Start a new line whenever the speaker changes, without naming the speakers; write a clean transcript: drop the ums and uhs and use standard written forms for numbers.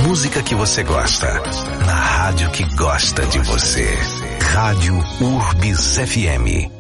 música que você gosta, na rádio que gosta de você. Rádio Urbis FM.